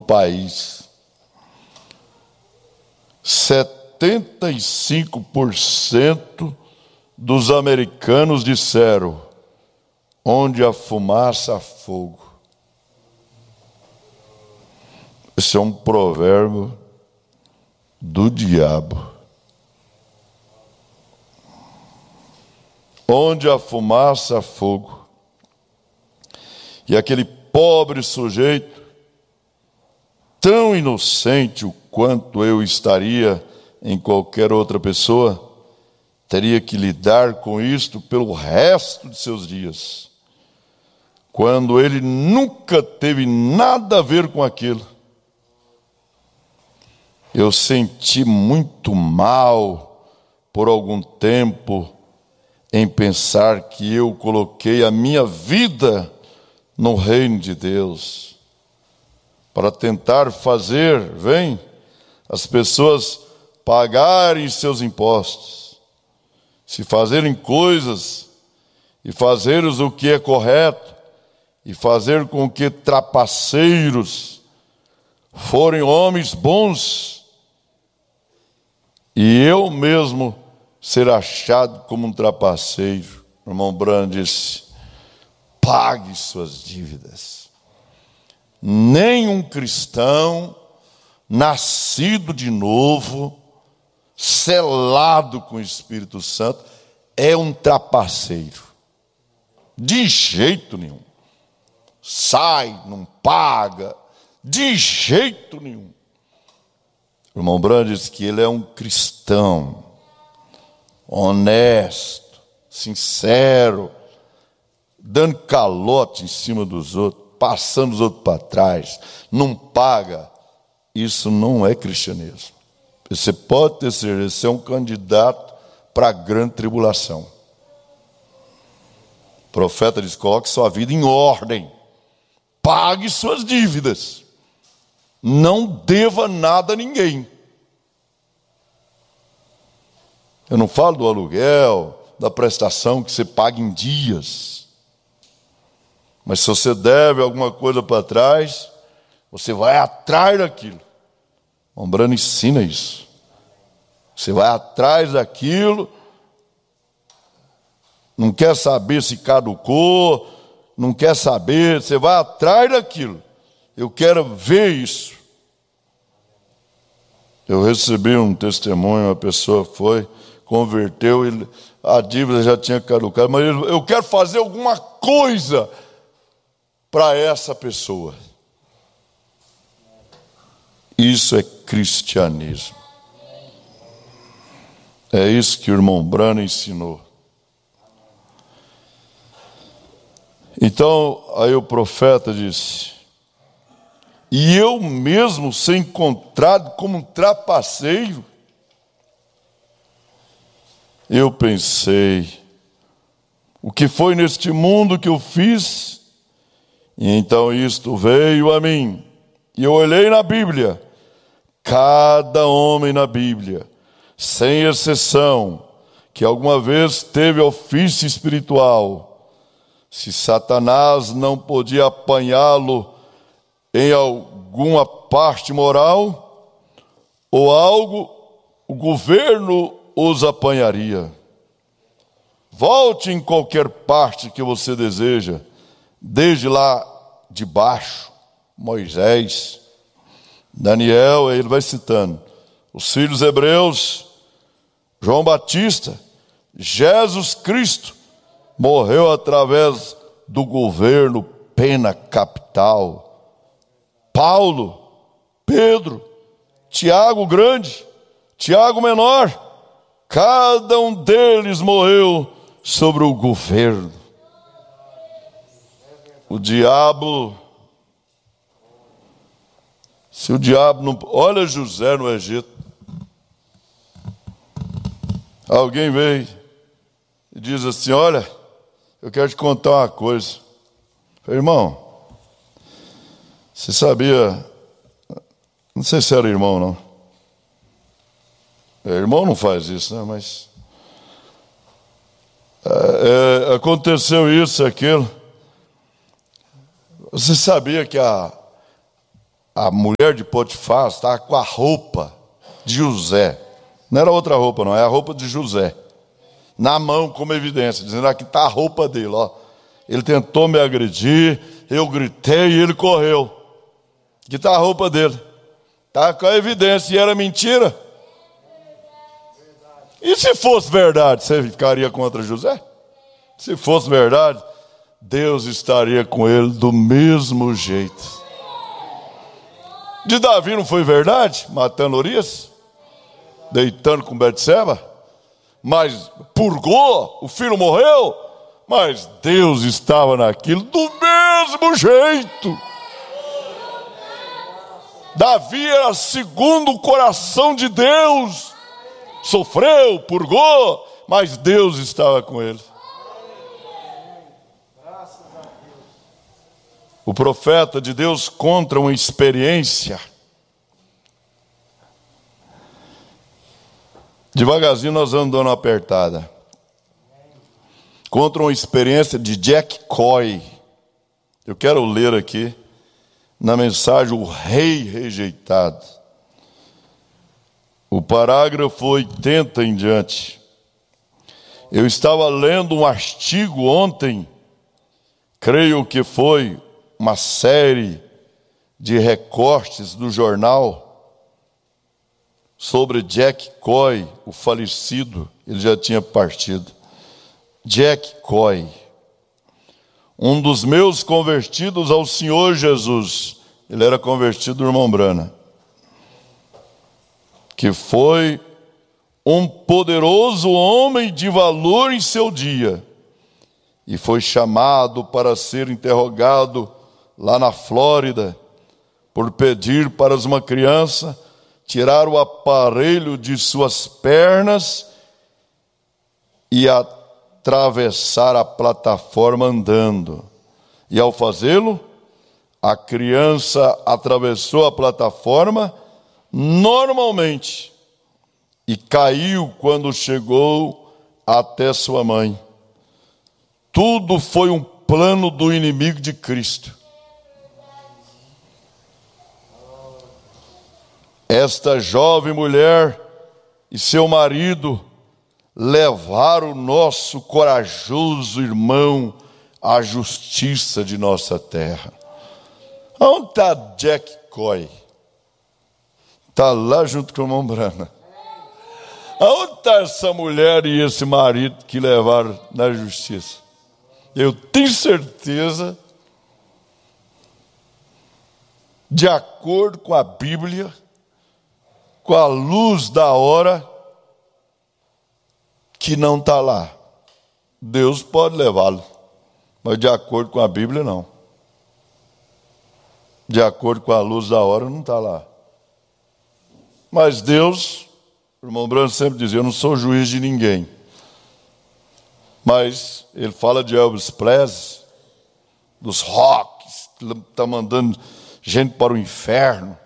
país. 75% dos americanos disseram: onde há fumaça, há fogo. Esse é um provérbio do diabo. Onde há fumaça, há fogo. E aquele pobre sujeito, tão inocente o quanto eu estaria em qualquer outra pessoa, teria que lidar com isto pelo resto de seus dias, quando ele nunca teve nada a ver com aquilo. Eu senti muito mal por algum tempo em pensar que eu coloquei a minha vida no reino de Deus, para tentar fazer, as pessoas pagarem seus impostos, se fazerem coisas e fazerem o que é correto, e fazer com que trapaceiros forem homens bons, e eu mesmo ser achado como um trapaceiro. O irmão Branham disse: pague suas dívidas. Nenhum cristão nascido de novo, selado com o Espírito Santo, é um trapaceiro. De jeito nenhum. Sai, não paga, de jeito nenhum. O irmão Branham diz que ele é um cristão honesto, sincero, dando calote em cima dos outros, passando os outros para trás, não paga. Isso não é cristianismo. Você pode ter certeza, você é um candidato para a grande tribulação. O profeta diz: coloque sua vida em ordem, pague suas dívidas, não deva nada a ninguém. Eu não falo do aluguel, da prestação que você paga em dias. Mas se você deve alguma coisa para trás, você vai atrás daquilo. O Branham ensina isso. Você vai atrás daquilo, não quer saber se caducou, não quer saber, você vai atrás daquilo. Eu quero ver isso. Eu recebi um testemunho, uma pessoa foi, converteu, e a dívida já tinha caducado, mas eu quero fazer alguma coisa para essa pessoa. Isso é cristianismo. É isso que o irmão Branham ensinou. Então, aí o profeta disse: e eu mesmo ser encontrado como um trapaceiro. Eu pensei: o que foi neste mundo que eu fiz? E então isto veio a mim. E eu olhei na Bíblia. Cada homem na Bíblia, sem exceção, que alguma vez teve ofício espiritual, se Satanás não podia apanhá-lo em alguma parte moral ou algo, o governo os apanharia. Volte em qualquer parte que você deseja, desde lá de baixo, Moisés, Daniel, ele vai citando, os filhos hebreus, João Batista, Jesus Cristo, morreu através do governo pena capital. Paulo, Pedro, Tiago grande, Tiago menor, cada um deles morreu sobre o governo. O diabo, se o diabo não... Olha José no Egito. Alguém veio e diz assim: olha, eu quero te contar uma coisa. Eu falei: irmão, você sabia... Não sei se era irmão, não. Irmão não faz isso, né? Mas... aconteceu isso, aquilo. Você sabia que a a mulher de Potifar estava com a roupa de José. Não era outra roupa, não, é a roupa de José. Na mão, como evidência, dizendo: aqui está a roupa dele, ó. Ele tentou me agredir, eu gritei e ele correu. Aqui está a roupa dele. Está com a evidência, e era mentira. E se fosse verdade, você ficaria contra José? Se fosse verdade, Deus estaria com ele do mesmo jeito. De Davi não foi verdade? Matando Urias, deitando com Betseba, mas purgou, o filho morreu, mas Deus estava naquilo do mesmo jeito. Davi era segundo o coração de Deus, sofreu, purgou, mas Deus estava com ele. O profeta de Deus conta uma experiência. Devagarzinho nós vamos dando uma apertada. Conta uma experiência de Jack Coy. Eu quero ler aqui na mensagem O Rei Rejeitado. O parágrafo 80 em diante. Eu estava lendo um artigo ontem, creio que foi uma série de recortes do jornal sobre Jack Coy, o falecido, ele já tinha partido. Jack Coy, um dos meus convertidos ao Senhor Jesus, ele era convertido do irmão Brana, que foi um poderoso homem de valor em seu dia, e foi chamado para ser interrogado lá na Flórida, por pedir para uma criança tirar o aparelho de suas pernas e atravessar a plataforma andando. E ao fazê-lo, a criança atravessou a plataforma normalmente e caiu quando chegou até sua mãe. Tudo foi um plano do inimigo de Cristo. Esta jovem mulher e seu marido levaram o nosso corajoso irmão à justiça de nossa terra. Onde está Jack Coy? Está lá junto com o irmão Brana. Aonde está essa mulher e esse marido que levaram na justiça? Eu tenho certeza, de acordo com a Bíblia, com a luz da hora, que não está lá. Deus pode levá-lo, mas de acordo com a Bíblia, não. De acordo com a luz da hora, não está lá. Mas Deus, o irmão Branco sempre dizia: eu não sou juiz de ninguém. Mas ele fala de Elvis Presley, dos rocks, que está mandando gente para o inferno.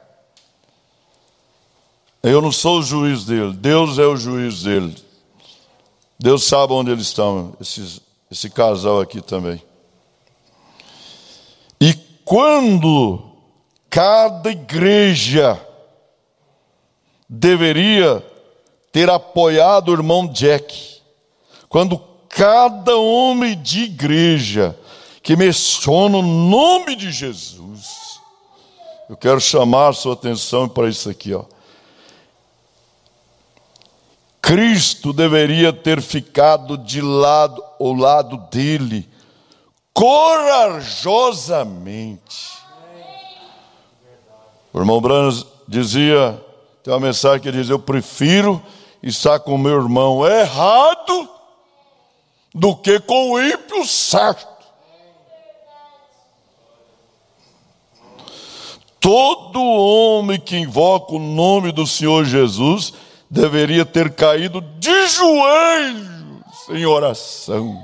Eu não sou o juiz dele, Deus é o juiz dele. Deus sabe onde eles estão, esse casal aqui também. E quando cada igreja deveria ter apoiado o irmão Jack, quando cada homem de igreja que menciona o nome de Jesus, eu quero chamar a sua atenção para isso aqui, ó. Cristo deveria ter ficado ao lado dele, corajosamente. O irmão Branham dizia, tem uma mensagem que diz: eu prefiro estar com meu irmão errado do que com o ímpio certo. Todo homem que invoca o nome do Senhor Jesus deveria ter caído de joelhos em oração.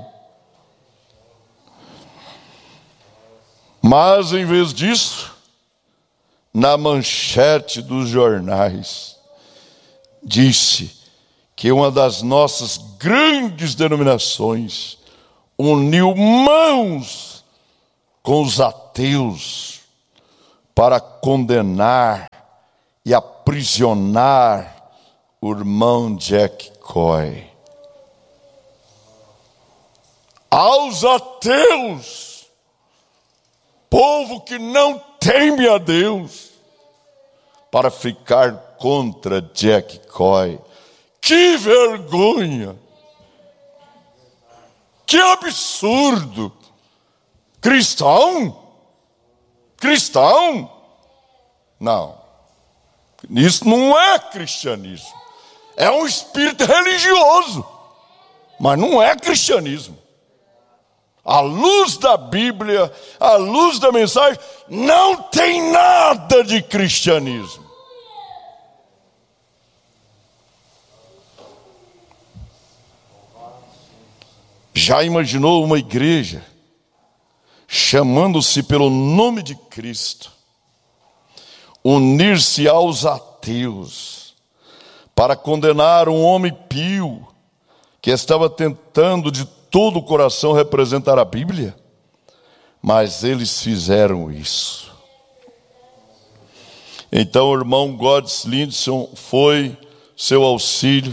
Mas, em vez disso, na manchete dos jornais, disse que uma das nossas grandes denominações uniu mãos com os ateus para condenar e aprisionar o irmão Jack Coy. Aos ateus, povo que não teme a Deus, para ficar contra Jack Coy. Que vergonha! Que absurdo! Cristão? Cristão? Não. Isso não é cristianismo. É um espírito religioso, mas não é cristianismo. À luz da Bíblia, à luz da mensagem, não tem nada de cristianismo. Já imaginou uma igreja chamando-se pelo nome de Cristo, unir-se aos ateus para condenar um homem pio que estava tentando de todo o coração representar a Bíblia? Mas eles fizeram isso. Então o irmão Goddes Lindson foi seu auxílio.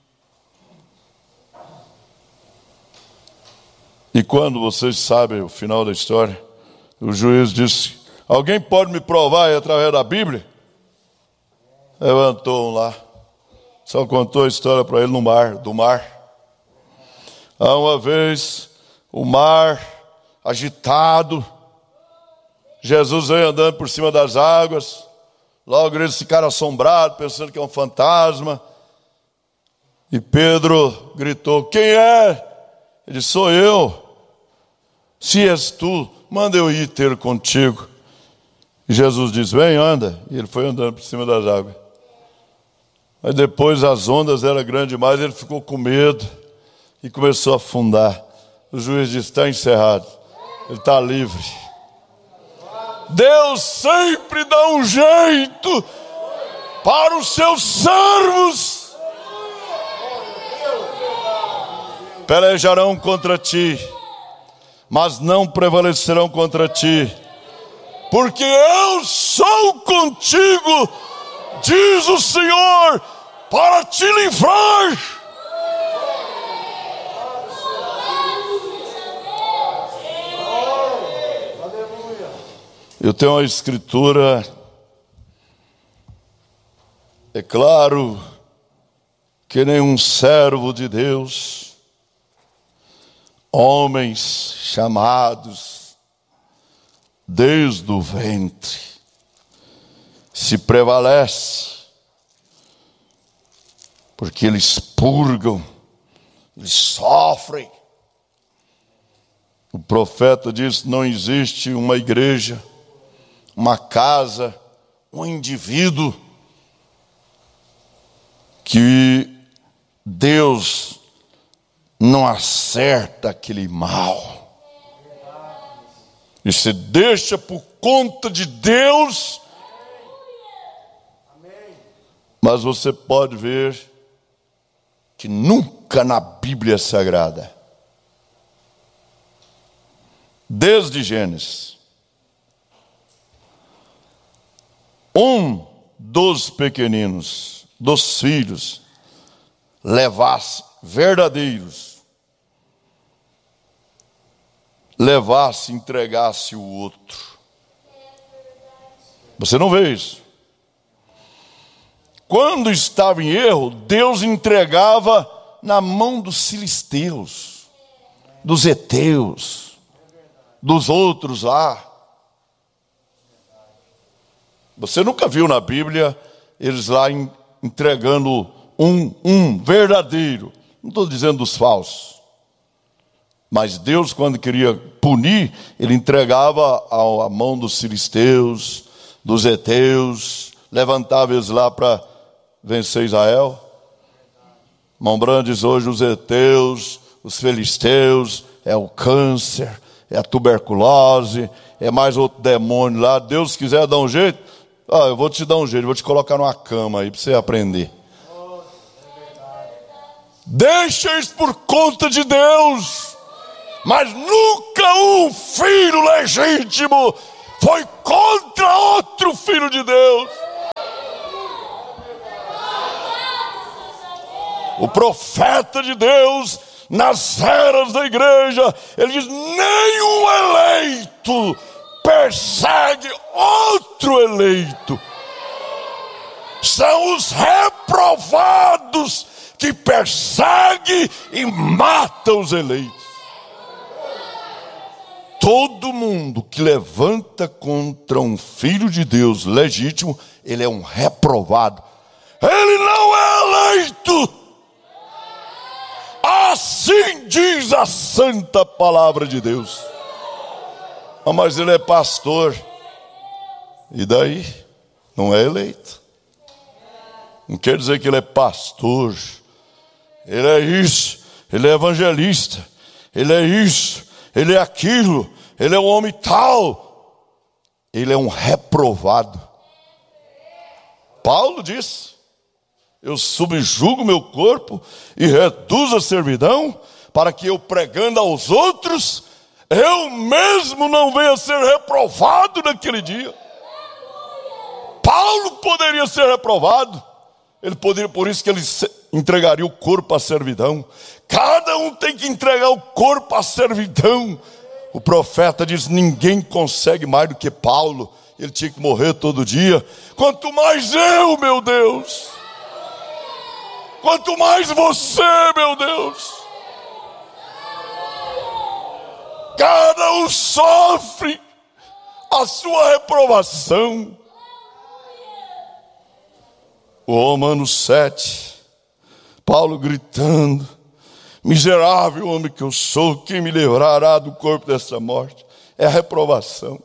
E quando vocês sabem o final da história, o juiz disse: alguém pode me provar aí através da Bíblia? Levantou um lá, só contou a história para ele do mar. Há uma vez, o mar agitado, Jesus veio andando por cima das águas, logo eles ficaram assombrados, pensando que é um fantasma. E Pedro gritou: quem é? Ele disse: sou eu. Se és tu, manda eu ir ter contigo. E Jesus disse: vem, anda. E ele foi andando por cima das águas. Mas depois as ondas eram grandes demais, ele ficou com medo e começou a afundar. O juiz disse: está encerrado, ele está livre. Deus sempre dá um jeito para os seus servos. Pelejarão contra ti, mas não prevalecerão contra ti, porque eu sou contigo, diz o Senhor, para te livrar. Eu tenho uma escritura, é claro que nenhum servo de Deus, homens chamados desde o ventre, se prevalece, porque eles purgam, eles sofrem. O profeta diz: não existe uma igreja, uma casa, um indivíduo que Deus não acerta aquele mal. E se deixa por conta de Deus. Mas você pode ver que nunca na Bíblia Sagrada, desde Gênesis, um dos pequeninos, dos filhos, entregasse o outro. Você não vê isso. Quando estava em erro, Deus entregava na mão dos filisteus, dos heteus, dos outros lá. Você nunca viu na Bíblia eles lá entregando um verdadeiro. Não estou dizendo dos falsos. Mas Deus, quando queria punir, ele entregava à mão dos filisteus, dos heteus, levantava eles lá para vencer Israel. Irmão Brandes, hoje os heteus, os filisteus, é o câncer, é a tuberculose, é mais outro demônio lá. Deus quiser dar um jeito, eu vou te dar um jeito, vou te colocar numa cama aí para você aprender. Deixa isso por conta de Deus. Mas nunca um filho legítimo foi contra outro filho de Deus. O profeta de Deus, nas eras da igreja, ele diz: nenhum eleito persegue outro eleito. São os reprovados que perseguem e matam os eleitos. Todo mundo que levanta contra um filho de Deus legítimo, ele é um reprovado. Ele não é eleito. Assim diz a santa palavra de Deus. Mas ele é pastor. E daí? Não é eleito. Não quer dizer que ele é pastor. Ele é isso. Ele é evangelista. Ele é isso. Ele é aquilo. Ele é um homem tal. Ele é um reprovado. Paulo diz: eu subjugo meu corpo e reduzo a servidão, para que eu, pregando aos outros, eu mesmo não venha a ser reprovado naquele dia. Paulo poderia ser reprovado. Ele poderia, por isso que ele entregaria o corpo à servidão. Cada um tem que entregar o corpo à servidão. O profeta diz: ninguém consegue mais do que Paulo. Ele tinha que morrer todo dia. Quanto mais eu, meu Deus. Quanto mais você, meu Deus. Cada um sofre a sua reprovação. O Romanos 7, Paulo gritando: miserável homem que eu sou, quem me livrará do corpo dessa morte? É a reprovação.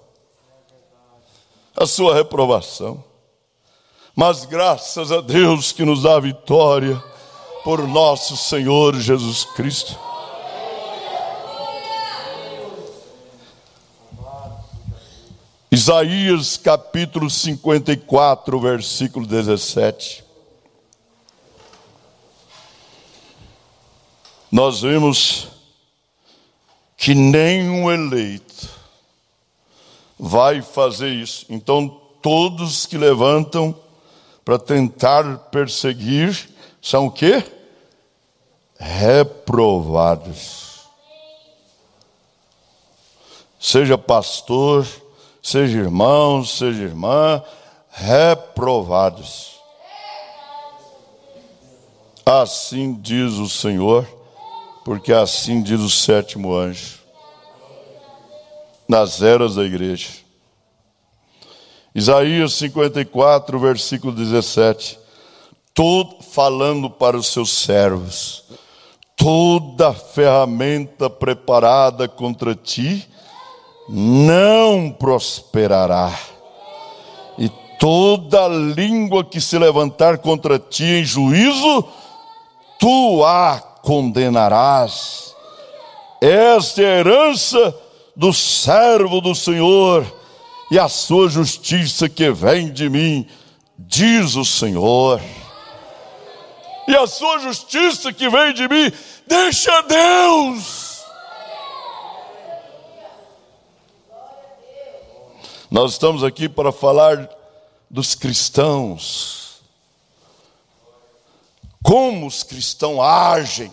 A sua reprovação. Mas graças a Deus que nos dá a vitória por nosso Senhor Jesus Cristo. Isaías capítulo 54, versículo 17. Nós vimos que nenhum eleito vai fazer isso. Então todos que levantam para tentar perseguir são o quê? Reprovados. Seja pastor, seja irmão, seja irmã, reprovados. Assim diz o Senhor, porque assim diz o sétimo anjo, nas eras da igreja. Isaías 54, versículo 17. Falando para os seus servos: toda ferramenta preparada contra ti não prosperará, e toda língua que se levantar contra ti em juízo, tu a condenarás. Esta é a herança do servo do Senhor, e a sua justiça que vem de mim, diz o Senhor. E a sua justiça que vem de mim, deixa Deus. Nós estamos aqui para falar dos cristãos. Como os cristãos agem.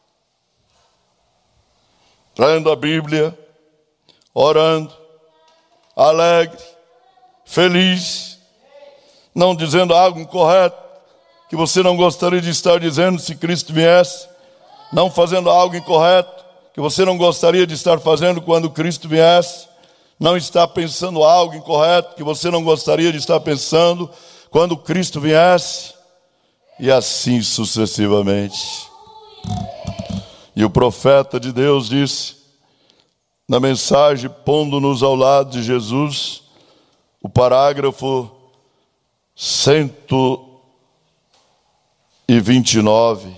Lendo a Bíblia, orando, alegre, feliz, não dizendo algo incorreto que você não gostaria de estar dizendo se Cristo viesse, não fazendo algo incorreto que você não gostaria de estar fazendo quando Cristo viesse, não está pensando algo incorreto que você não gostaria de estar pensando quando Cristo viesse, e assim sucessivamente. E o profeta de Deus disse, na mensagem, pondo-nos ao lado de Jesus, o parágrafo 129.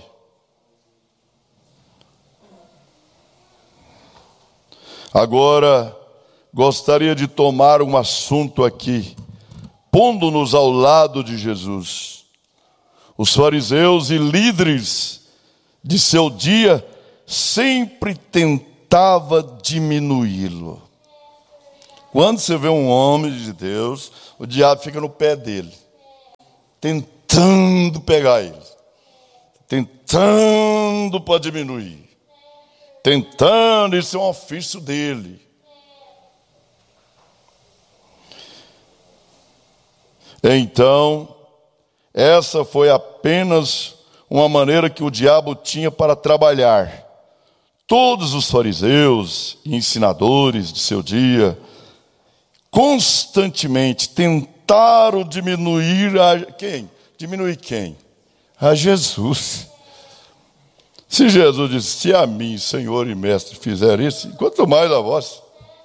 Agora, gostaria de tomar um assunto aqui, pondo-nos ao lado de Jesus. Os fariseus e líderes de seu dia sempre tentava diminuí-lo. Quando você vê um homem de Deus, o diabo fica no pé dele, tentando pegar ele, tentando para diminuir, tentando, isso é um ofício dele. Então, essa foi apenas uma maneira que o diabo tinha para trabalhar. Todos os fariseus e ensinadores de seu dia constantemente tentaram diminuir a quem? Diminuir quem? A Jesus. Se Jesus disse, se a mim, Senhor e Mestre, fizer isso, quanto mais a vós.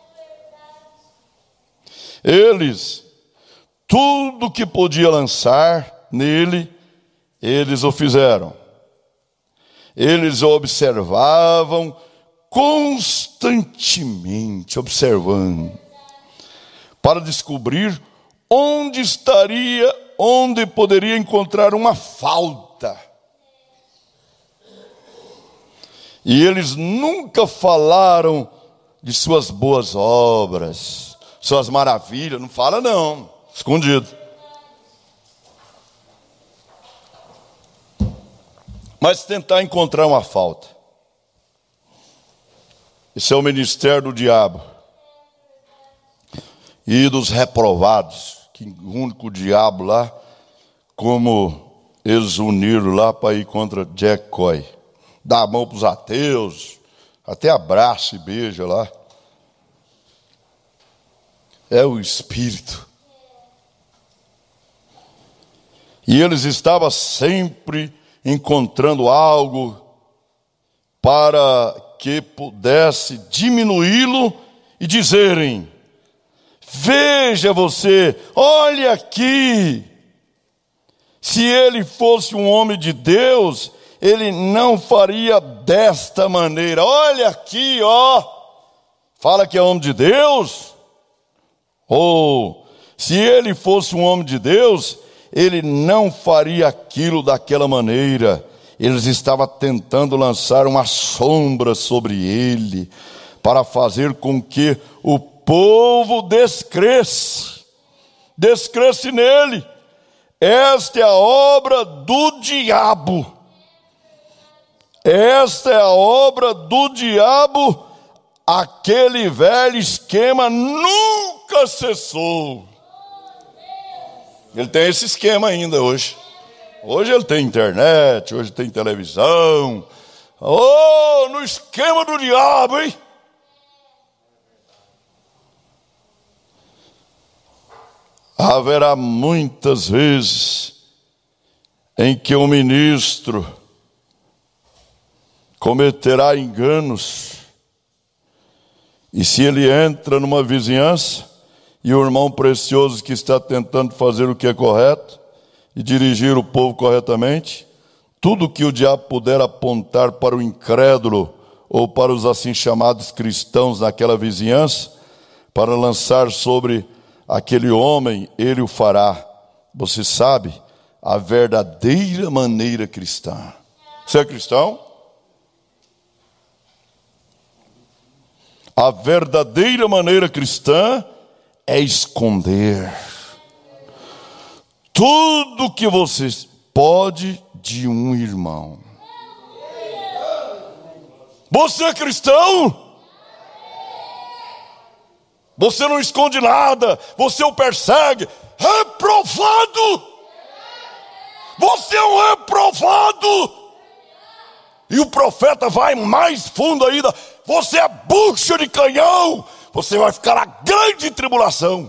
Eles, tudo que podia lançar nele, eles o fizeram. Eles o observavam constantemente, observando, para descobrir onde poderia encontrar uma falta. E eles nunca falaram de suas boas obras, suas maravilhas, não fala não, escondido. Mas tentar encontrar uma falta. Esse é o ministério do diabo. E dos reprovados, que o único diabo lá, como eles uniram lá para ir contra Jack Coy. Dá a mão para os ateus, até abraça e beija lá. É o Espírito. E eles estavam sempre encontrando algo para que pudesse diminuí-lo e dizerem, veja você, olha aqui, se ele fosse um homem de Deus, ele não faria desta maneira, olha aqui, ó, fala que é homem de Deus, ou se ele fosse um homem de Deus, ele não faria aquilo daquela maneira. Eles estavam tentando lançar uma sombra sobre ele, para fazer com que o povo descresse nele. Esta é a obra do diabo. Esta é a obra do diabo. Aquele velho esquema nunca cessou. Ele tem esse esquema ainda hoje. Hoje ele tem internet, hoje tem televisão. Oh, no esquema do diabo, hein? Haverá muitas vezes em que o ministro cometerá enganos. E se ele entra numa vizinhança, e o irmão precioso que está tentando fazer o que é correto e dirigir o povo corretamente, tudo que o diabo puder apontar para o incrédulo ou para os assim chamados cristãos naquela vizinhança, para lançar sobre aquele homem, ele o fará. Você sabe, a verdadeira maneira cristã. Você é cristão? A verdadeira maneira cristã é esconder tudo que você pode de um irmão. Você é cristão? Você não esconde nada, você o persegue. Reprovado! Você é um reprovado! E o profeta vai mais fundo ainda. Você é bucha de canhão. Você vai ficar na grande tribulação.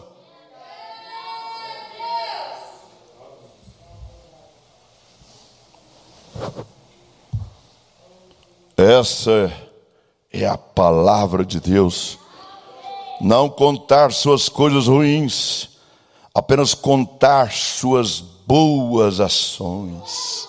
Essa é a palavra de Deus. Não contar suas coisas ruins, apenas contar suas boas ações.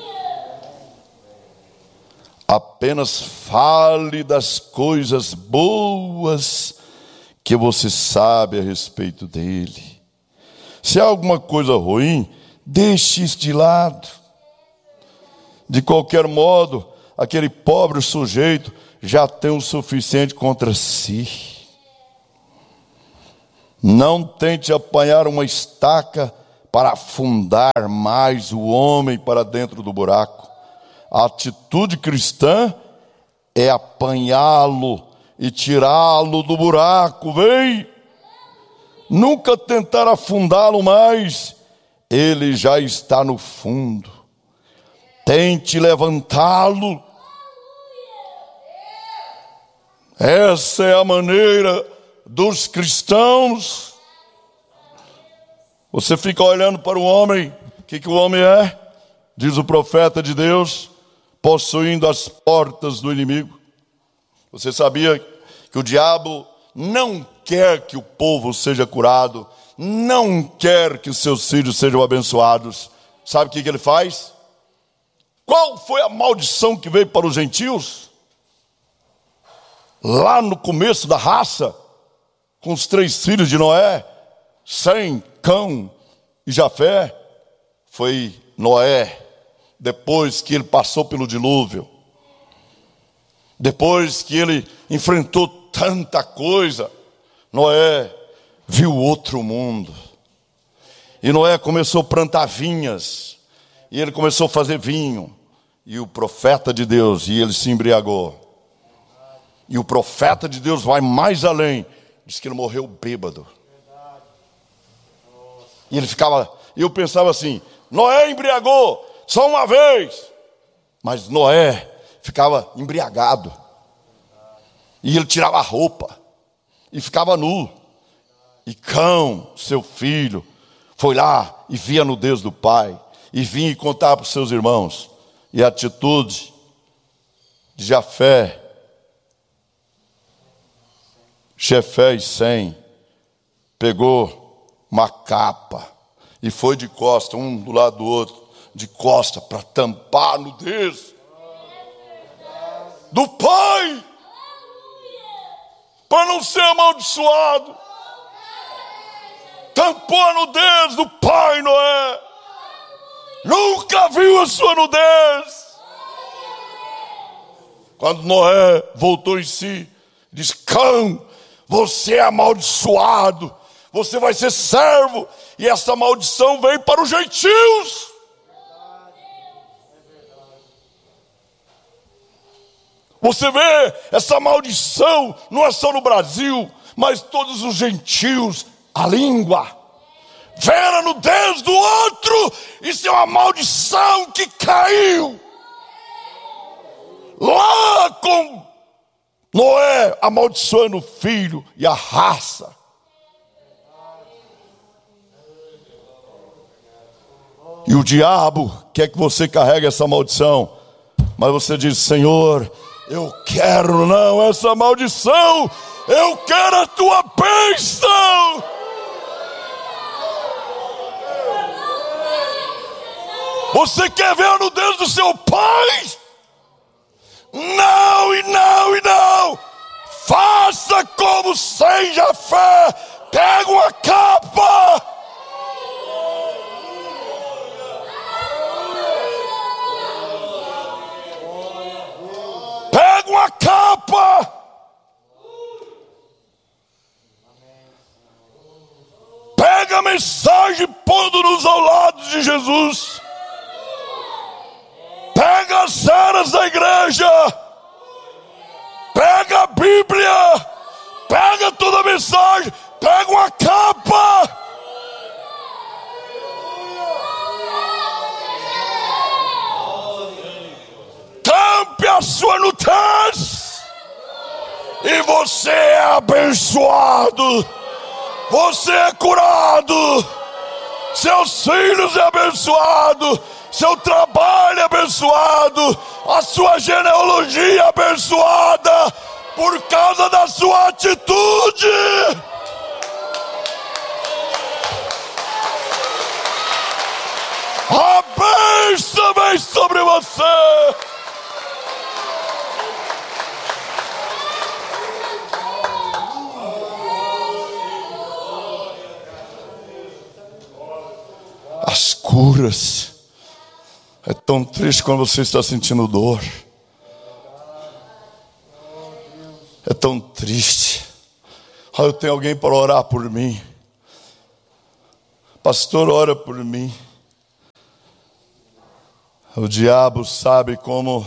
Apenas fale das coisas boas que você sabe a respeito dele. Se há alguma coisa ruim, deixe isso de lado. De qualquer modo, aquele pobre sujeito já tem o suficiente contra si. Não tente apanhar uma estaca para afundar mais o homem para dentro do buraco. A atitude cristã é apanhá-lo e tirá-lo do buraco. Vem! Nunca tentar afundá-lo mais. Ele já está no fundo. Tente levantá-lo. Essa é a maneira dos cristãos. Você fica olhando para o homem. O que o homem é? Diz o profeta de Deus, possuindo as portas do inimigo. Você sabia que o diabo não quer que o povo seja curado, não quer que os seus filhos sejam abençoados? Sabe o que ele faz? Qual foi a maldição que veio para os gentios? Lá no começo da raça, com os 3 filhos de Noé, Sem, Cão e Jafé, foi Noé, depois que ele passou pelo dilúvio, depois que ele enfrentou tanta coisa, Noé viu outro mundo. E Noé começou a plantar vinhas, e ele começou a fazer vinho, e o profeta de Deus, e ele se embriagou. E o profeta de Deus vai mais além, diz que ele morreu bêbado. E ele ficava, eu pensava assim, Noé embriagou só uma vez, mas Noé ficava embriagado. E ele tirava a roupa e ficava nu. E Cão, seu filho, foi lá e via a nudez do pai, e vinha e contava para os seus irmãos. E a atitude de Jafé e Sem pegou uma capa e foi de costa, um do lado do outro, de costa, para tampar a nudez do pai, para não ser amaldiçoado. Tampou a nudez do pai Noé. Nunca viu a sua nudez. Quando Noé voltou em si, diz: Cão, você é amaldiçoado, você vai ser servo, e essa maldição veio para os gentios. Você vê, essa maldição não é só no Brasil, mas todos os gentios, a língua, ver a nudez do outro, isso é uma maldição que caiu lá com Noé, amaldiçoando o filho e a raça. E o diabo quer que você carregue essa maldição, mas você diz: Senhor, eu quero não essa maldição, eu quero a tua bênção. Você quer ver a nudez do seu pai? Não, e não, e não. Faça como sem Jafé. Pega uma capa. Pega uma capa. Pega a mensagem pondo-nos ao lado de Jesus. Pega as cenas da igreja. Pega a Bíblia. Pega toda a mensagem. Pega uma capa. Tampe a sua nudez. E você é abençoado. Você é curado. Seus filhos é abençoado. Seu trabalho é abençoado, a sua genealogia é abençoada, por causa da sua atitude. A bênção vem sobre você. As curas. É tão triste quando você está sentindo dor. É tão triste. Eu tenho alguém para orar por mim. pastor, ora por mim. O diabo sabe como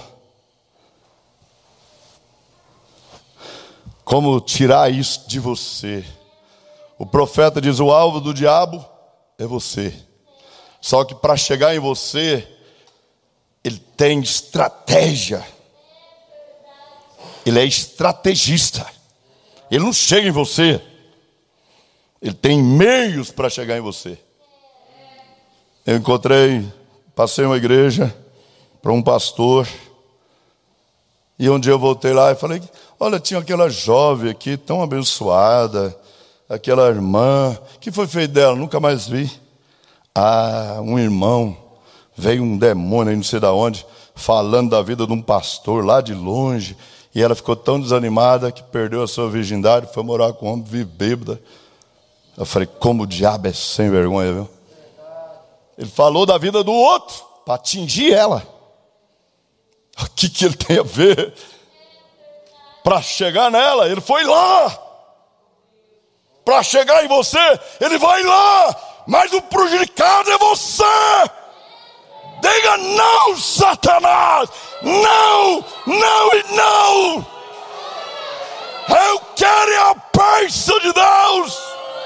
tirar isso de você. O profeta diz: o alvo do diabo é você. Só que para chegar em você, ele tem estratégia. Ele é estrategista. Ele não chega em você. Ele tem meios para chegar em você. Eu passei uma igreja para um pastor. E um dia eu voltei lá e falei: olha, tinha aquela jovem aqui tão abençoada, aquela irmã, o que foi feito dela? Nunca mais vi. Ah, um irmão, veio um demônio aí não sei de onde, falando da vida de um pastor lá de longe, e ela ficou tão desanimada que perdeu a sua virgindade, foi morar com um homem, vive bêbada. Eu falei: como o diabo é sem vergonha, viu? Ele falou da vida do outro para atingir ela. O que ele tem a ver? Para chegar nela, ele foi lá. Para chegar em você, ele vai lá. Mas o prejudicado é você. Diga não, Satanás. Não, não e não. Eu quero a bênção de Deus.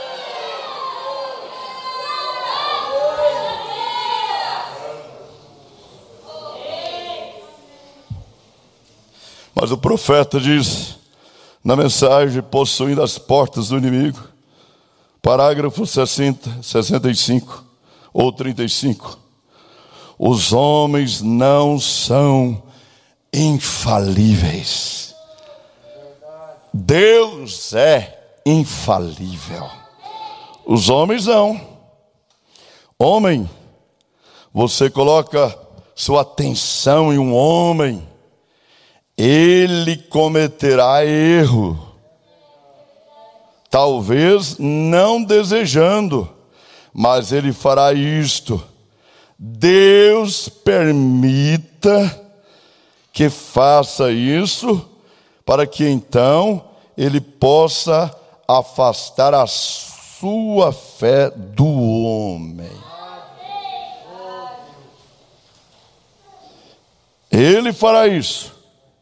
Mas o profeta diz na mensagem: possuindo as portas do inimigo, parágrafo 65 ou 35, os homens não são infalíveis. Deus é infalível. Os homens não. Homem, você coloca sua atenção em um homem, ele cometerá erro. Talvez não desejando, mas ele fará isto. Deus permita que faça isso, para que então ele possa afastar a sua fé do homem. Ele fará isso